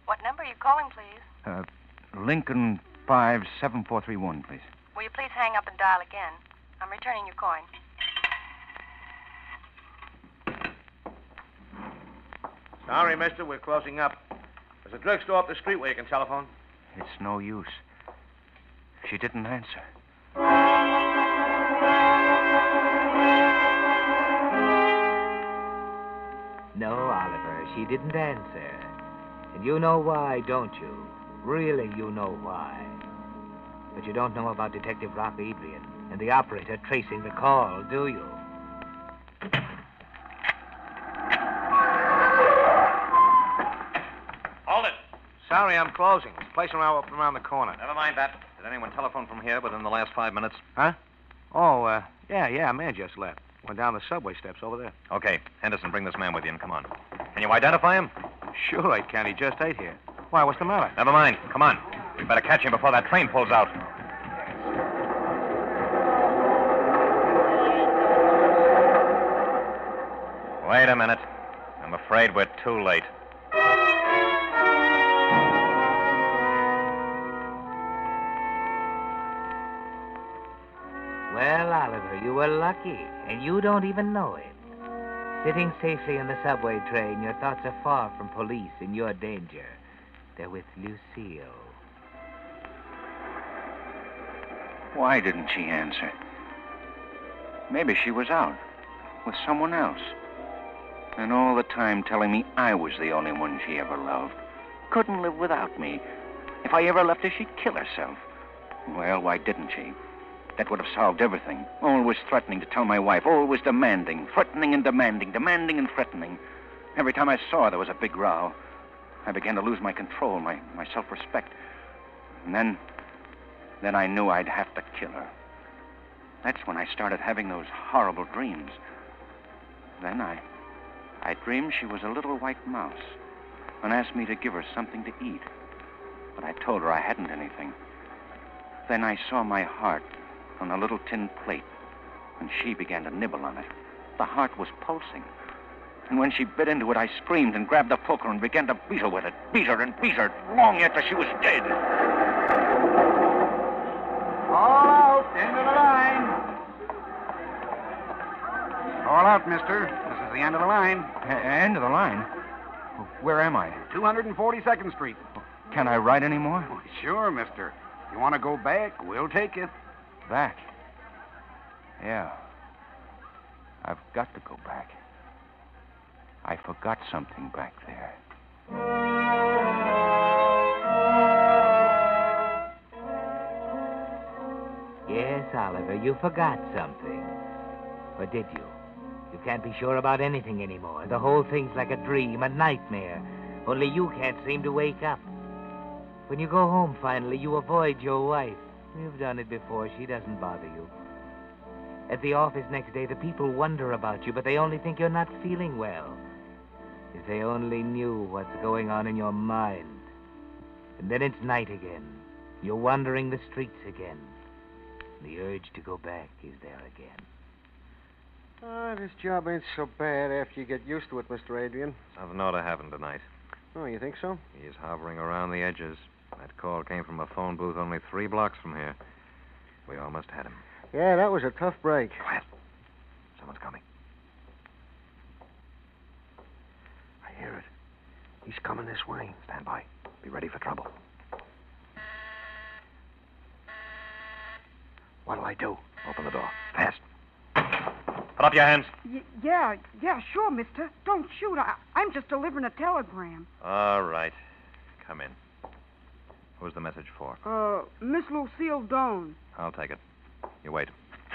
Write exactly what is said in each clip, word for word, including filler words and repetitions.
What number are you calling, please? Uh, Lincoln five seven four three one, please. Will you please hang up and dial again? I'm returning your coin. Sorry, mister, we're closing up. There's a drugstore up the street where you can telephone. It's no use. She didn't answer. No, Oliver, she didn't answer. And you know why, don't you? Really, you know why. But you don't know about Detective Rock Adrian and the operator tracing the call, do you? Hold it. Sorry, I'm closing. This place around, up around the corner. Never mind that. Did anyone telephone from here within the last five minutes? Huh? Oh, uh, yeah, yeah, a man just left. Went down the subway steps over there. Okay. Henderson, bring this man with you and come on. Can you identify him? Sure I can. He just ate here. Why, what's the matter? Never mind. Come on. We better catch him before that train pulls out. Wait a minute. I'm afraid we're too late. Well, Oliver, you were lucky, and you don't even know it. Sitting safely in the subway train, your thoughts are far from police and your danger. They're with Lucille. Why didn't she answer? Maybe she was out with someone else. And all the time telling me I was the only one she ever loved. Couldn't live without me. If I ever left her, she'd kill herself. Well, why didn't she? That would have solved everything. Always threatening to tell my wife. Always demanding. Threatening and demanding. Demanding and threatening. Every time I saw her, there was a big row. I began to lose my control, my, my self-respect. And then... Then I knew I'd have to kill her. That's when I started having those horrible dreams. Then I... I dreamed she was a little white mouse and asked me to give her something to eat. But I told her I hadn't anything. Then I saw my heart on a little tin plate, and she began to nibble on it. The heart was pulsing. And when she bit into it, I screamed and grabbed the poker and began to beat her with it. Beat her and beat her long after she was dead. All out, end of the line. All out, mister. This is the end of the line. A- end of the line? Where am I? two hundred forty-second Street. Can I ride anymore? Oh, sure, mister. You want to go back? We'll take you. Back? Yeah. I've got to go back. I forgot something back there. Yes, Oliver, you forgot something. Or did you? You can't be sure about anything anymore. The whole thing's like a dream, a nightmare. Only you can't seem to wake up. When you go home finally, you avoid your wife. You've done it before. She doesn't bother you. At the office next day, the people wonder about you, but they only think you're not feeling well. If they only knew what's going on in your mind. And then it's night again. You're wandering the streets again. The urge to go back is there again. Oh, this job ain't so bad after you get used to it, Mister Adrian. Something ought to happen tonight. Oh, you think so? He's hovering around the edges. That call came from a phone booth only three blocks from here. We almost had him. Yeah, that was a tough break. Quiet. Someone's coming. I hear it. He's coming this way. Stand by. Be ready for trouble. What'll I do? Open the door. Fast. Put up your hands. Y- yeah, yeah, sure, mister. Don't shoot. I- I'm just delivering a telegram. All right. Come in. Who's the message for? Uh, Miss Lucille Doan. I'll take it. You wait.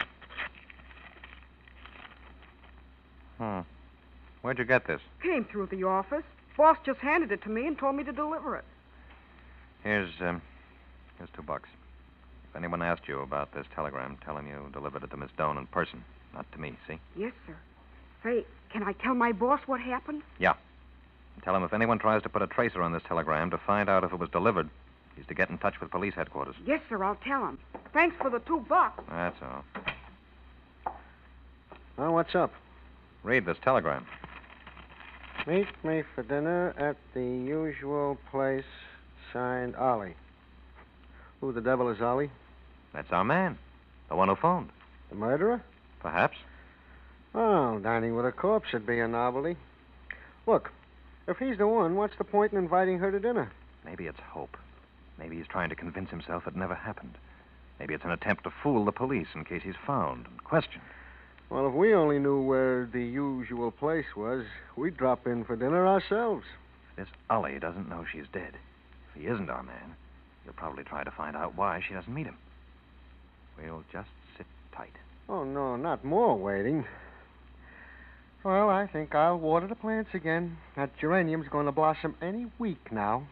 Hmm. Where'd you get this? Came through the office. Boss just handed it to me and told me to deliver it. Here's, um, here's two bucks. If anyone asked you about this telegram, tell him you delivered it to Miss Doan in person, not to me, see? Yes, sir. Say, can I tell my boss what happened? Yeah. And tell him if anyone tries to put a tracer on this telegram to find out if it was delivered, he's to get in touch with police headquarters. Yes, sir, I'll tell him. Thanks for the two bucks. That's all. Well, what's up? Read this telegram. Meet me for dinner at the usual place, signed Ollie. Who the devil is Ollie? That's our man. The one who phoned. The murderer? Perhaps. Oh, dining with a corpse should be a novelty. Look, if he's the one, what's the point in inviting her to dinner? Maybe it's hope. Maybe he's trying to convince himself it never happened. Maybe it's an attempt to fool the police in case he's found and questioned. Well, if we only knew where the usual place was, we'd drop in for dinner ourselves. This Ollie doesn't know she's dead. If he isn't our man, he'll probably try to find out why she doesn't meet him. We'll just sit tight. Oh, no, not more waiting. Well, I think I'll water the plants again. That geranium's going to blossom any week now.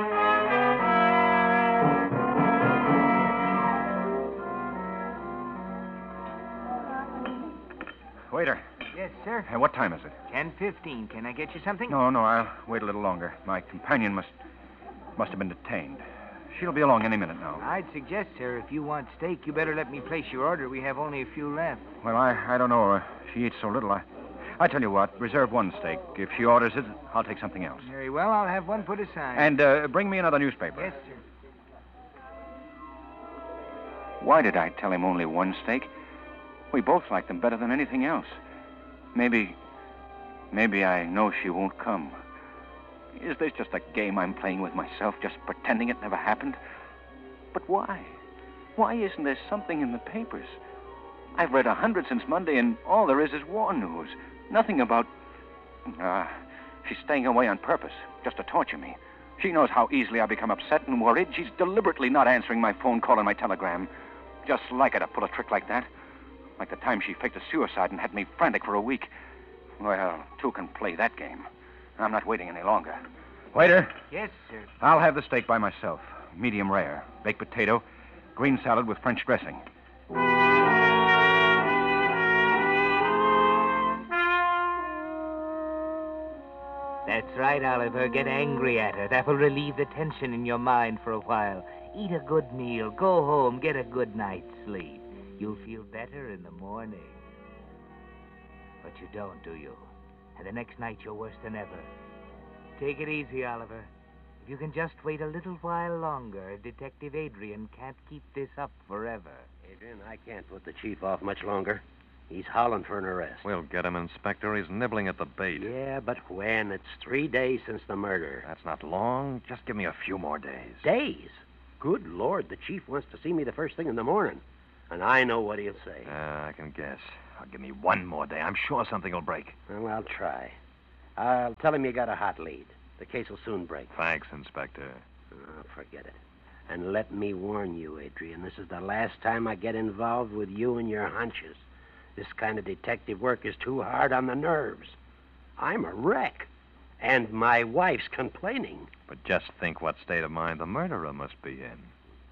Waiter. Yes, sir. Hey, what time is it? ten fifteen. Can I get you something? No, no, I'll wait a little longer. My companion must must have been detained. She'll be along any minute now. I'd suggest, sir, if you want steak, you better let me place your order. We have only a few left. Well, I, I don't know. Uh, she eats so little. I, I tell you what, reserve one steak. If she orders it, I'll take something else. Very well. I'll have one put aside. And uh, bring me another newspaper. Yes, sir. Why did I tell him only one steak? We both like them better than anything else. Maybe, maybe I know she won't come. Is this just a game I'm playing with myself, just pretending it never happened? But why? Why isn't there something in the papers? I've read a hundred since Monday, and all there is is war news. Nothing about... Ah, she's staying away on purpose, just to torture me. She knows how easily I become upset and worried. She's deliberately not answering my phone call and my telegram. Just like her to pull a trick like that. Like the time she faked a suicide and had me frantic for a week. Well, two can play that game. I'm not waiting any longer. Waiter. Yes, sir. I'll have the steak by myself. Medium rare. Baked potato. Green salad with French dressing. That's right, Oliver. Get angry at her. That will relieve the tension in your mind for a while. Eat a good meal. Go home. Get a good night's sleep. You'll feel better in the morning. But you don't, do you? And the next night you're worse than ever. Take it easy, Oliver. If you can just wait a little while longer, Detective Adrian can't keep this up forever. Adrian, I can't put the chief off much longer. He's howling for an arrest. We'll get him, Inspector. He's nibbling at the bait. Yeah, but when? It's three days since the murder. That's not long. Just give me a few more days. Days? Good Lord, the chief wants to see me the first thing in the morning. And I know what he'll say. Uh, I can guess. I'll give me one more day. I'm sure something will break. Well, I'll try. I'll tell him you got a hot lead. The case will soon break. Thanks, Inspector. Oh, forget it. And let me warn you, Adrian, this is the last time I get involved with you and your hunches. This kind of detective work is too hard on the nerves. I'm a wreck. And my wife's complaining. But just think what state of mind the murderer must be in.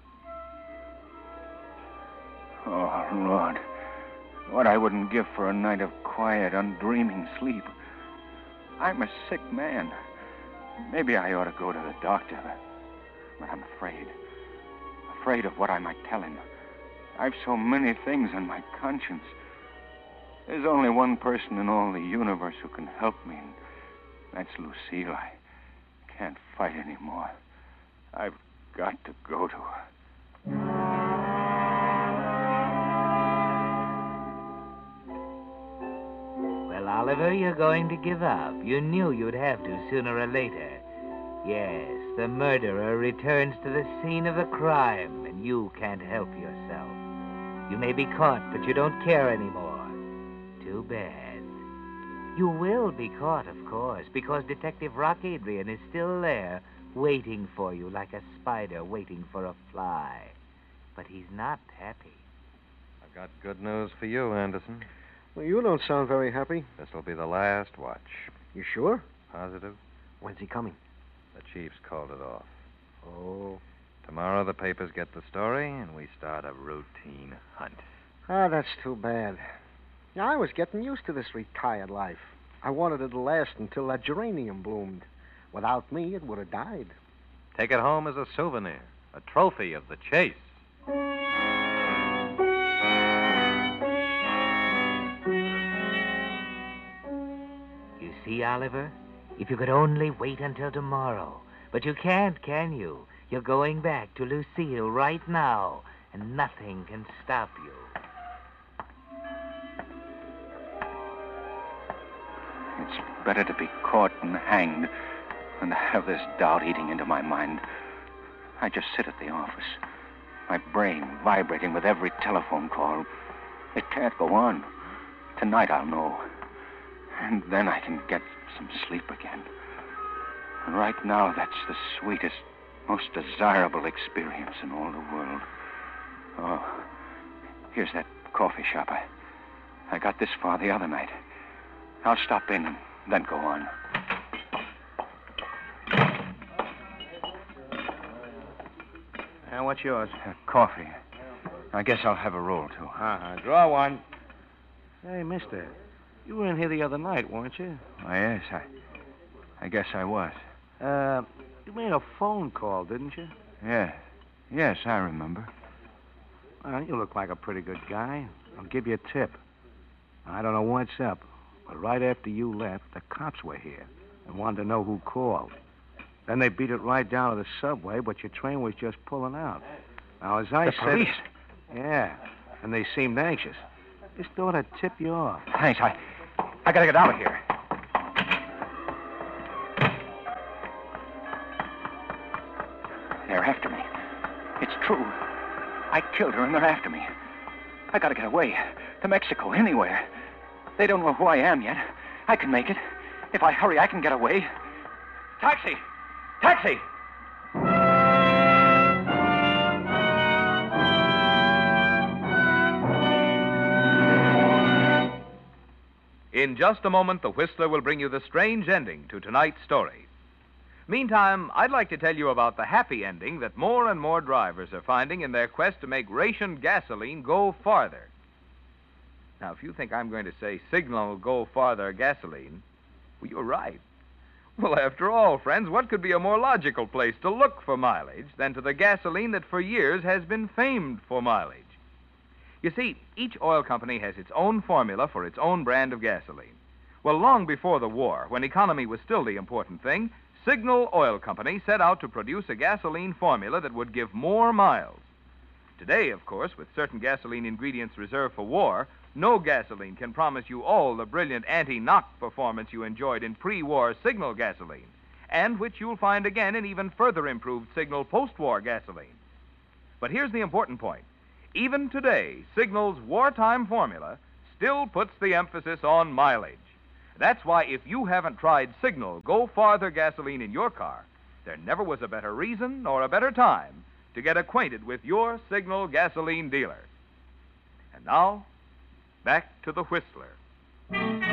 Oh, Lord. What I wouldn't give for a night of quiet, undreaming sleep. I'm a sick man. Maybe I ought to go to the doctor. But I'm afraid. Afraid of what I might tell him. I've so many things on my conscience. There's only one person in all the universe who can help me, and that's Lucille. I can't fight anymore. I've got to go to her. Well, Oliver, you're going to give up. You knew you'd have to sooner or later. Yes, the murderer returns to the scene of the crime, and you can't help yourself. You may be caught, but you don't care anymore. Too bad. You will be caught, of course, because Detective Rock Adrian is still there, waiting for you like a spider waiting for a fly. But he's not happy. I've got good news for you, Anderson. Well, you don't sound very happy. This'll be the last watch. You sure? Positive? When's he coming? The chief's called it off. Oh. Tomorrow the papers get the story, and we start a routine hunt. Ah, that's too bad. Yeah, I was getting used to this retired life. I wanted it to last until that geranium bloomed. Without me, it would have died. Take it home as a souvenir, a trophy of the chase. You see, Oliver? If you could only wait until tomorrow. But you can't, can you? You're going back to Lucille right now, and nothing can stop you. It's better to be caught and hanged than to have this doubt eating into my mind. I just sit at the office, my brain vibrating with every telephone call. It can't go on. Tonight I'll know. And then I can get some sleep again. And right now, that's the sweetest, most desirable experience in all the world. Oh, here's that coffee shop. I, I got this far the other night. I'll stop in and then go on. And what's yours? Uh, coffee. I guess I'll have a roll, too. Uh-huh. Draw one. Hey, mister, you were in here the other night, weren't you? Oh, yes, I... I guess I was. Uh, you made a phone call, didn't you? Yes. Yes, I remember. Well, you look like a pretty good guy. I'll give you a tip. I don't know what's up, but right after you left, the cops were here and wanted to know who called. Then they beat it right down to the subway, but your train was just pulling out. Now, as I The said... police? Yeah, and they seemed anxious. Just thought I'd tip you off. Thanks, I... I gotta get out of here. They're after me. It's true. I killed her and they're after me. I gotta get away. To Mexico, anywhere. They don't know who I am yet. I can make it. If I hurry, I can get away. Taxi! Taxi! In just a moment, the Whistler will bring you the strange ending to tonight's story. Meantime, I'd like to tell you about the happy ending that more and more drivers are finding in their quest to make rationed gasoline go farther. Now, if you think I'm going to say Signal Go Farther gasoline, well, you're right. Well, after all, friends, what could be a more logical place to look for mileage than to the gasoline that for years has been famed for mileage? You see, each oil company has its own formula for its own brand of gasoline. Well, long before the war, when economy was still the important thing, Signal Oil Company set out to produce a gasoline formula that would give more miles. Today, of course, with certain gasoline ingredients reserved for war, no gasoline can promise you all the brilliant anti-knock performance you enjoyed in pre-war Signal gasoline, and which you'll find again in even further improved Signal post-war gasoline. But here's the important point. Even today, Signal's wartime formula still puts the emphasis on mileage. That's why if you haven't tried Signal Go Farther gasoline in your car, there never was a better reason or a better time to get acquainted with your Signal gasoline dealer. And now, back to the Whistler.